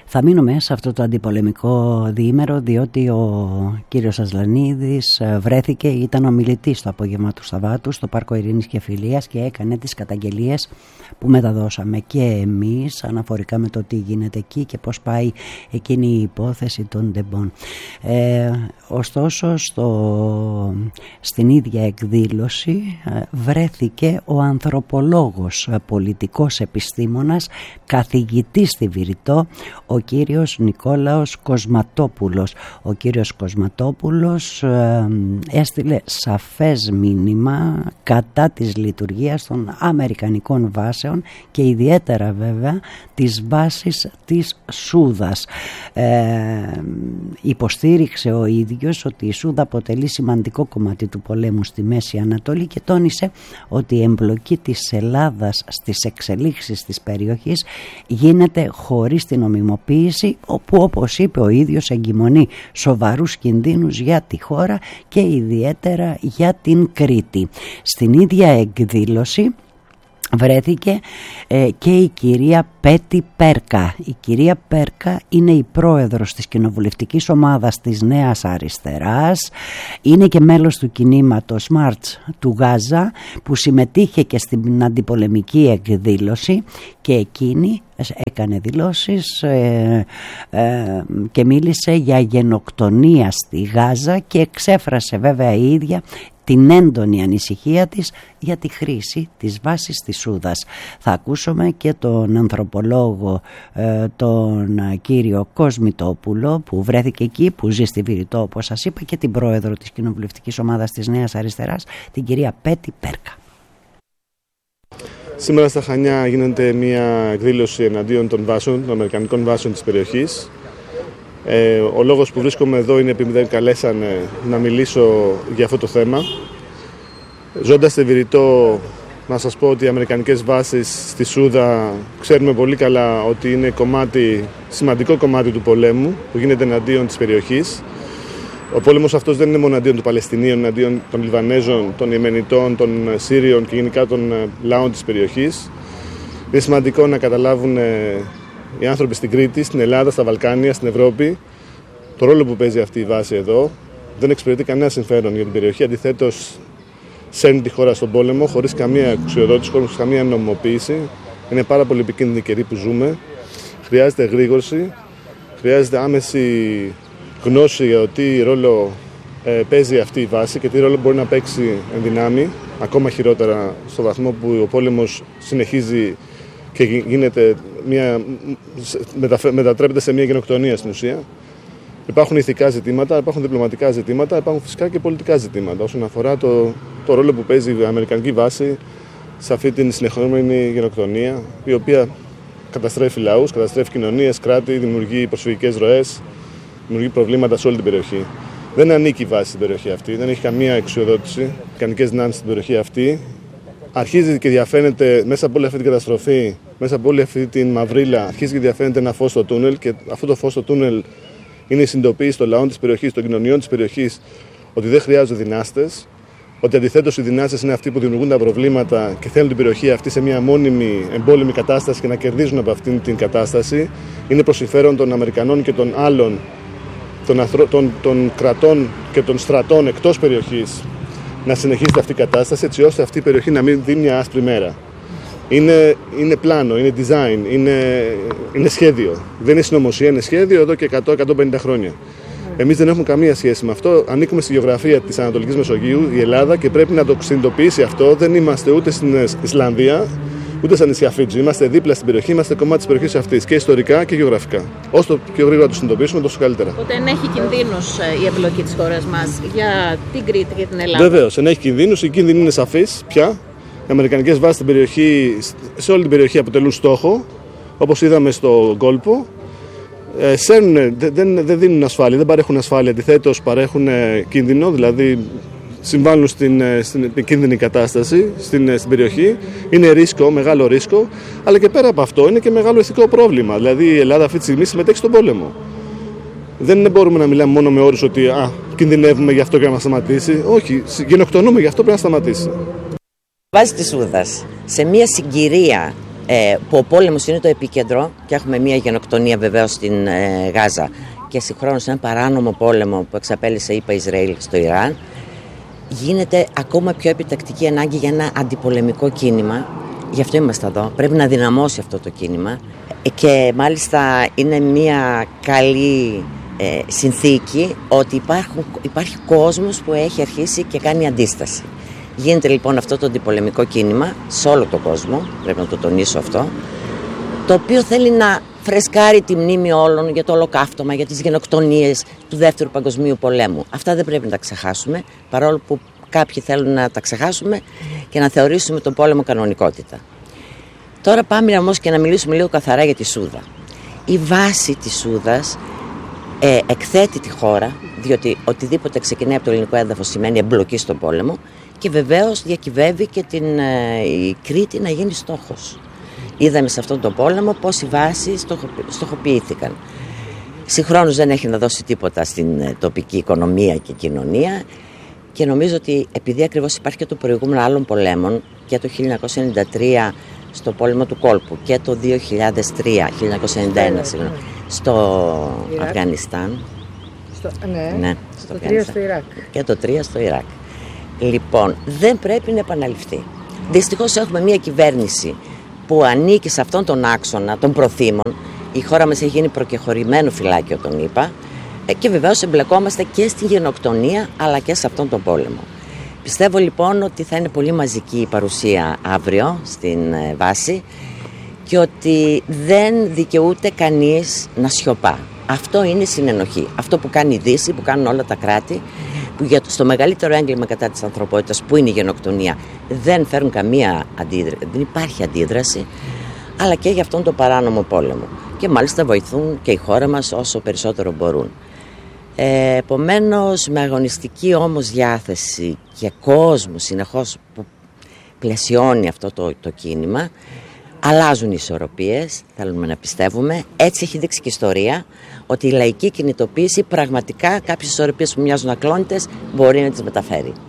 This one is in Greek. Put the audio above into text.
Θα μείνουμε σε αυτό το αντιπολεμικό διήμερο, διότι ο κύριος Ασλανίδης βρέθηκε, ήταν ομιλητής το απόγευμα του Σαββάτου στο Πάρκο Ειρήνης και Φιλίας και έκανε τις καταγγελίες που μεταδώσαμε και εμείς αναφορικά με το τι γίνεται εκεί και πώς πάει εκείνη η υπόθεση των ντεμπών. Ωστόσο στην ίδια εκδήλωση βρέθηκε ο ανθρωπολόγος, πολιτικός επιστήμονας, καθηγητής στη Βηρητό, ο κύριος Νικόλαος Κοσματόπουλος. Ο κύριος Κοσματόπουλος έστειλε σαφές μήνυμα κατά της λειτουργίας των αμερικανικών βάσεων και ιδιαίτερα βέβαια της βάσης της Σούδας. Υποστήριξε ο ίδιος ότι η Σούδα αποτελεί σημαντικό κομμάτι του πολέμου στη Μέση Ανατολή και τόνισε ότι η εμπλοκή της Ελλάδας στις εξελίξεις της περιοχής γίνεται χωρίς την νομιμοποίηση, όπου όπως είπε ο ίδιος εγκυμονεί σοβαρούς κινδύνους για τη χώρα και ιδιαίτερα για την Κρήτη. Στην ίδια εκδήλωση βρέθηκε και η κυρία Πέτη Πέρκα. Η κυρία Πέρκα είναι η πρόεδρος της κοινοβουλευτικής ομάδας της Νέας Αριστεράς, είναι και μέλος του κινήματος Μάρτς του Γάζα που συμμετείχε και στην αντιπολεμική εκδήλωση και εκείνη έκανε δηλώσεις και μίλησε για γενοκτονία στη Γάζα και εξέφρασε βέβαια η ίδια την έντονη ανησυχία της για τη χρήση της βάσης της Σούδας. Θα ακούσουμε και τον ανθρωπολόγο τον κύριο Κοσμητόπουλο που βρέθηκε εκεί, που ζει στη Βηρητό όπως σας είπα, και την πρόεδρο της κοινοβουλευτικής ομάδας της Νέας Αριστεράς, την κυρία Πέτη Πέρκα. Σήμερα στα Χανιά γίνεται μια εκδήλωση εναντίον των βάσεων, των αμερικανικών βάσεων της περιοχής. Ο λόγος που βρίσκομαι εδώ είναι επειδή με καλέσανε να μιλήσω για αυτό το θέμα. Ζώντας στη Βηρητό, να σας πω ότι οι αμερικανικές βάσεις στη Σούδα ξέρουμε πολύ καλά ότι είναι σημαντικό κομμάτι του πολέμου που γίνεται εναντίον της περιοχής. Ο πόλεμος αυτός δεν είναι μόνο εναντίον των Παλαιστινίων, εναντίον των Λιβανέζων, των Ιεμενιτών, των Σύριων και γενικά των λαών της περιοχής. Είναι σημαντικό να καταλάβουν οι άνθρωποι στην Κρήτη, στην Ελλάδα, στα Βαλκάνια, στην Ευρώπη το ρόλο που παίζει αυτή η βάση εδώ. Δεν εξυπηρετεί κανένα συμφέρον για την περιοχή. Αντιθέτως, σέρνει τη χώρα στον πόλεμο χωρίς καμία εξουσιοδότηση, χωρίς καμία νομιμοποίηση. Είναι πάρα πολύ επικίνδυνη καιρή που ζούμε. Χρειάζεται εγρήγορση, χρειάζεται άμεση γνώση για το τι ρόλο παίζει αυτή η βάση και τι ρόλο μπορεί να παίξει εν δυνάμει, ακόμα χειρότερα στο βαθμό που ο πόλεμος συνεχίζει και μετατρέπεται σε μια γενοκτονία στην ουσία. Υπάρχουν ηθικά ζητήματα, υπάρχουν διπλωματικά ζητήματα, υπάρχουν φυσικά και πολιτικά ζητήματα όσον αφορά το ρόλο που παίζει η αμερικανική βάση σε αυτή την συνεχόμενη γενοκτονία, η οποία καταστρέφει λαούς, καταστρέφει κοινωνίες, κράτη, δημιουργεί προσφυγικές ροές, δημιουργεί προβλήματα σε όλη την περιοχή. Δεν ανήκει η βάση στην περιοχή αυτή, δεν έχει καμία εξουσιοδότηση, μηχανικές δυνάμεις στην περιοχή αυτή. Αρχίζει και διαφαίνεται μέσα από όλη αυτή την καταστροφή, μέσα από όλη αυτή την μαυρίλα, αρχίζει και διαφαίνεται ένα φως στο τούνελ και αυτό το φως στο τούνελ είναι η συνειδητοποίηση των λαών της περιοχής, των κοινωνιών της περιοχής, ότι δεν χρειάζονται δυνάστες, ότι αντιθέτως οι δυνάστες είναι αυτοί που δημιουργούν τα προβλήματα και θέλουν την περιοχή αυτή σε μια μόνιμη εμπόλεμη κατάσταση και να κερδίζουν από αυτήν την κατάσταση. Είναι προς συμφέρον των Αμερικανών και των άλλων, των κρατών και των στρατών εκτός περιοχής να συνεχίσει αυτή η κατάσταση, έτσι ώστε αυτή η περιοχή να μην δει μια άσπρη μέρα. Είναι πλάνο, είναι design, είναι σχέδιο. Δεν είναι συνωμοσία, είναι σχέδιο εδώ και 100-150 χρόνια. Εμείς δεν έχουμε καμία σχέση με αυτό. Ανήκουμε στη γεωγραφία της Ανατολικής Μεσογείου, η Ελλάδα, και πρέπει να το συνειδητοποιήσει αυτό. Δεν είμαστε ούτε στην Ισλανδία, ούτε στα νησιά Φίτζι. Είμαστε δίπλα στην περιοχή, είμαστε κομμάτι της περιοχής αυτής και ιστορικά και γεωγραφικά. Όσο πιο γρήγορα το συνειδητοποιήσουμε, τόσο καλύτερα. Οπότε ενέχει κινδύνους η εμπλοκή της χώρας μας για την Κρήτη και την Ελλάδα. Βεβαίως, ενέχει κινδύνους. Οι κίνδυνοι είναι σαφείς πια. Οι αμερικανικές βάσεις στην περιοχή, σε όλη την περιοχή αποτελούν στόχο, όπως είδαμε στο κόλπο. Δεν δίνουν ασφάλεια, δεν παρέχουν ασφάλεια, αντιθέτως παρέχουν κίνδυνο, δηλαδή συμβάλλουν στην επικίνδυνη κατάσταση στην περιοχή. Είναι ρίσκο, μεγάλο ρίσκο, αλλά και πέρα από αυτό είναι και μεγάλο ηθικό πρόβλημα. Δηλαδή η Ελλάδα αυτή τη στιγμή συμμετέχει στον πόλεμο. Δεν μπορούμε να μιλάμε μόνο με όρους ότι κινδυνεύουμε γι' αυτό και να σταματήσει. Όχι, γενοκτονούμε γι' αυτό πρέπει να σταματήσει. Βάζει τη Σούδας σε μια συγκυρία που ο πόλεμος είναι το επίκεντρο και έχουμε μια γενοκτονία βεβαίως στην Γάζα και συγχρόνως ένα παράνομο πόλεμο που εξαπέλυσε, είπα, Ισραήλ στο Ιράν, γίνεται ακόμα πιο επιτακτική ανάγκη για ένα αντιπολεμικό κίνημα. Γι' αυτό είμαστε εδώ. Πρέπει να δυναμώσει αυτό το κίνημα και μάλιστα είναι μια καλή συνθήκη ότι υπάρχει κόσμος που έχει αρχίσει και κάνει αντίσταση. Γίνεται λοιπόν αυτό το αντιπολεμικό κίνημα σε όλο τον κόσμο, πρέπει να το τονίσω αυτό, το οποίο θέλει να φρεσκάρει τη μνήμη όλων για το ολοκαύτωμα, για τις γενοκτονίες του Δεύτερου Παγκοσμίου Πολέμου. Αυτά δεν πρέπει να τα ξεχάσουμε, παρόλο που κάποιοι θέλουν να τα ξεχάσουμε και να θεωρήσουμε τον πόλεμο κανονικότητα. Τώρα πάμε όμως και να μιλήσουμε λίγο καθαρά για τη Σούδα. Η βάση της Σούδας εκθέτει τη χώρα, διότι οτιδήποτε ξεκινάει από το ελληνικό έδαφος σημαίνει εμπλοκή στον πόλεμο και βεβαίως διακυβεύει και η Κρήτη να γίνει στόχος. Είδαμε σε αυτόν τον πόλεμο πώς οι βάσεις στοχοποιήθηκαν. Συγχρόνως δεν έχει να δώσει τίποτα στην τοπική οικονομία και κοινωνία και νομίζω ότι επειδή ακριβώς υπάρχει και το προηγούμενο άλλων πολέμων και το 1993 στο πόλεμο του κόλπου και το 1991 στο Αφγανιστάν, το 3 στο Ιράκ και το 3 στο Ιράκ. Λοιπόν, δεν πρέπει να επαναληφθεί. Δυστυχώς έχουμε μια κυβέρνηση που ανήκει σε αυτόν τον άξονα των προθήμων. Η χώρα μας έχει γίνει προκεχωρημένο φυλάκιο, τον είπα, και βεβαίως εμπλεκόμαστε και στη γενοκτονία αλλά και σε αυτόν τον πόλεμο. Πιστεύω λοιπόν ότι θα είναι πολύ μαζική η παρουσία αύριο στην βάση και ότι δεν δικαιούται κανείς να σιωπά. Αυτό είναι συνενοχή. Αυτό που κάνει η Δύση, που κάνουν όλα τα κράτη, που στο μεγαλύτερο έγκλημα κατά της ανθρωπότητας που είναι η γενοκτονία δεν φέρουν καμία αντίδραση, δεν υπάρχει αντίδραση, αλλά και για αυτόν τον παράνομο πόλεμο. Και μάλιστα βοηθούν και η χώρα μας όσο περισσότερο μπορούν. Επομένως, με αγωνιστική όμως διάθεση και κόσμο συνεχώς που πλαισιώνει αυτό το κίνημα, αλλάζουν οι ισορροπίες, θέλουμε να πιστεύουμε. Έτσι έχει δείξει και η ιστορία ότι η λαϊκή κινητοποίηση πραγματικά κάποιες ισορροπίες που μοιάζουν ακλόνητες μπορεί να τις μεταφέρει.